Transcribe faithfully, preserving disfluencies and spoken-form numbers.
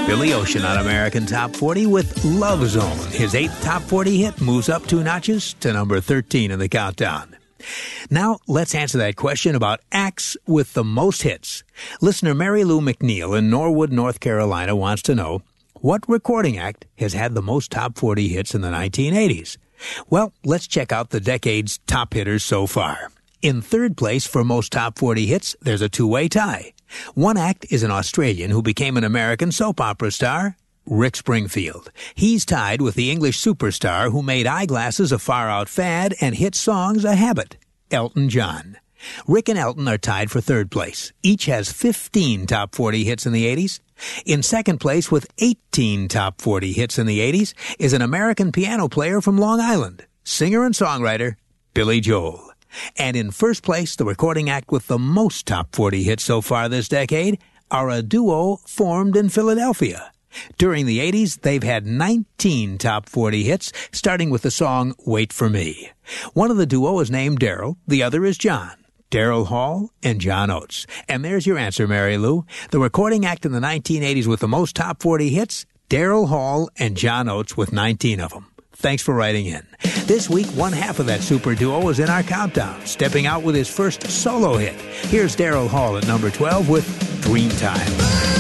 Billy Ocean on American Top forty with Love Zone. His eighth Top forty hit moves up two notches to number thirteen in the countdown. Now, let's answer that question about acts with the most hits. Listener Mary Lou McNeil in Norwood, North Carolina wants to know, what recording act has had the most top forty hits in the nineteen eighties? Well, let's check out the decade's top hitters so far. In third place for most top forty hits, there's a two-way tie. One act is an Australian who became an American soap opera star, Rick Springfield. He's tied with the English superstar who made eyeglasses a far-out fad and hit songs a habit, Elton John. Rick and Elton are tied for third place. Each has fifteen top forty hits in the eighties. In second place with eighteen top forty hits in the eighties is an American piano player from Long Island, singer and songwriter Billy Joel. And in first place, the recording act with the most top forty hits so far this decade are a duo formed in Philadelphia. During the eighties, they've had nineteen top forty hits, starting with the song Wait for Me. One of the duo is named Daryl, the other is John. Daryl Hall and John Oates. And there's your answer, Mary Lou. The recording act in the nineteen eighties with the most top forty hits, Daryl Hall and John Oates with nineteen of them. Thanks for writing in. This week, one half of that super duo is in our countdown, stepping out with his first solo hit. Here's Daryl Hall at number twelve with Dreamtime.